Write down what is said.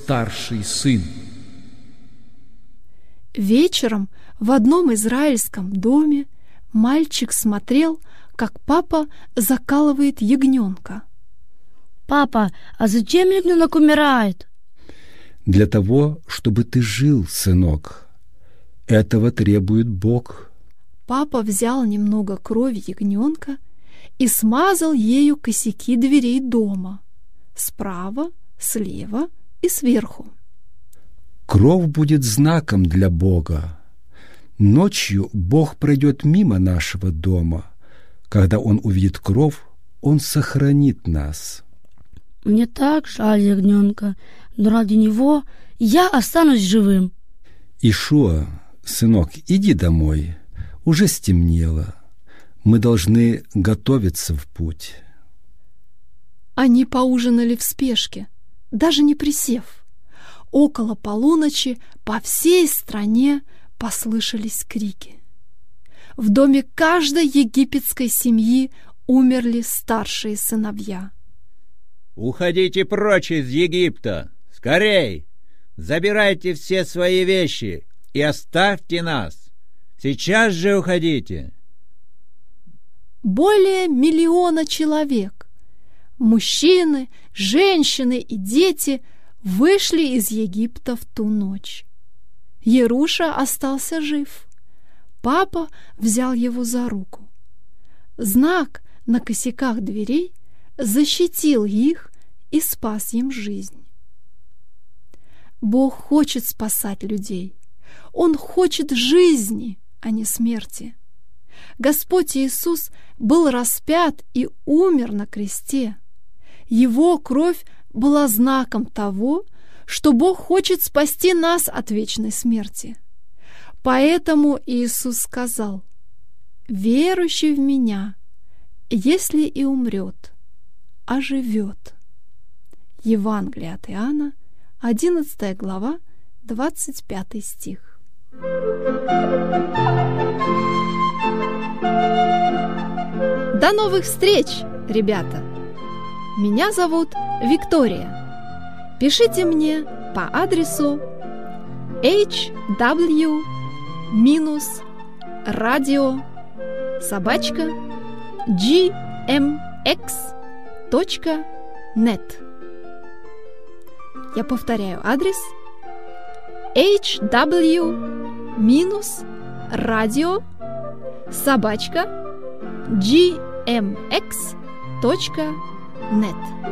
старший сын. Вечером в одном израильском доме мальчик смотрел, как папа закалывает ягненка. «Папа, а зачем ягненок умирает?» «Для того, чтобы ты жил, сынок. Этого требует Бог». Папа взял немного крови ягненка и смазал ею косяки дверей дома справа, слева и сверху. Кровь будет знаком для Бога. Ночью Бог пройдет мимо нашего дома. Когда Он увидит кровь, Он сохранит нас. Мне так жаль ягненка, но ради него я останусь живым. Ишуа, сынок, иди домой. Уже стемнело. Мы должны готовиться в путь. Они поужинали в спешке, даже не присев. Около полуночи по всей стране послышались крики. В доме каждой египетской семьи умерли старшие сыновья. «Уходите прочь из Египта! Скорей! Забирайте все свои вещи и оставьте нас! Сейчас же уходите!» Более 1 миллиона человек, мужчины, женщины и дети, вышли из Египта в ту ночь. Еруша остался жив. Папа взял его за руку. Знак на косяках дверей защитил их и спас им жизнь. Бог хочет спасать людей. Он хочет жизни, а не смерти. Господь Иисус был распят и умер на кресте. Его кровь была знаком того, что Бог хочет спасти нас от вечной смерти. Поэтому Иисус сказал: «Верующий в Меня, если и умрет, оживет». Евангелие от Иоанна, 11 глава, 25 стих. До новых встреч, ребята! Меня зовут Виктория. Пишите мне по адресу hw-radio@gmx.net. Я повторяю адрес: hw-radio@gmx.net.